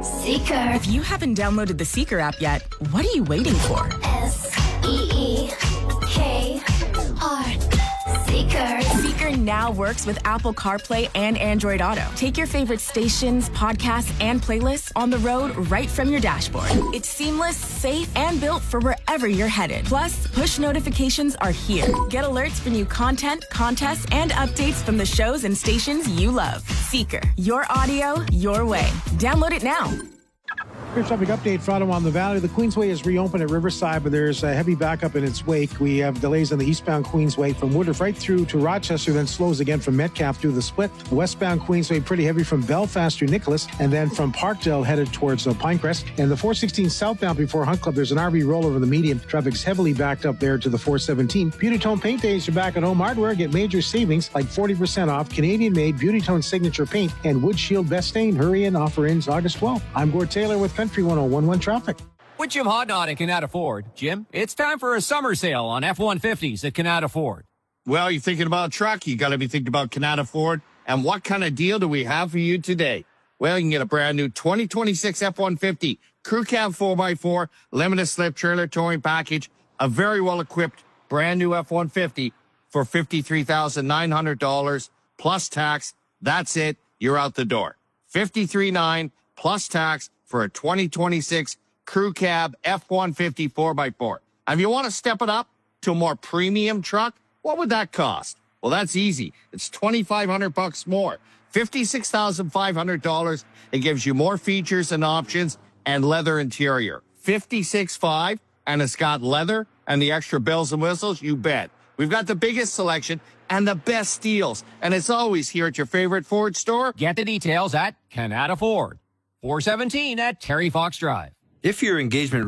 Seeker. If you haven't downloaded the Seeker app yet, what are you waiting for? S-E-E-K-R. Seeker. Seeker now works with Apple CarPlay and Android Auto. Take your favorite stations, podcasts, and playlists on the road right from your dashboard. It's seamless, safe, and built for wherever you're headed. Plus, push notifications are here. Get alerts for new content, contests, and updates from the shows and stations you love. Seeker. Your audio, your way. Download it now. Here's traffic update for Ottawa on the Valley. The Queensway is reopened at Riverside, but there's a heavy backup in its wake. We have delays on the eastbound Queensway from Woodruff right through to Rochester, then slows again from Metcalfe through the split. The westbound Queensway pretty heavy from Belfast to Nicholas, and then from Parkdale headed towards Pinecrest. And the 416 southbound before Hunt Club, there's an RV rollover in the median. Traffic's heavily backed up there to the 417. Beautytone Paint Days are back at Home Hardware. Get major savings like 40% off Canadian-made Beautytone Signature Paint and Wood Shield Best Stain. Hurry in, offer ends August 12th. I'm Gord Taylor with Country 101.1 Traffic. With Jim Hodnott at Canada Ford. Jim, it's time for a summer sale on F-150s at Canada Ford. Well, you're thinking about a truck, you got to be thinking about Canada Ford. And what kind of deal do we have for you today? Well, you can get a brand new 2026 F-150 Crew Cab 4x4 limited slip trailer towing package, a very well-equipped brand new F-150 for $53,900 plus tax. That's it. You're out the door. $53,900 plus tax for a 2026 Crew Cab F-150 4x4. And if you want to step it up to a more premium truck, what would that cost? Well, that's easy. It's $2,500 more. $56,500. It gives you more features and options and leather interior. $56,500, and it's got leather and the extra bells and whistles, you bet. We've got the biggest selection and the best deals. And it's always here at your favorite Ford store. Get the details at Canada Ford. 417 at Terry Fox Drive. If your engagement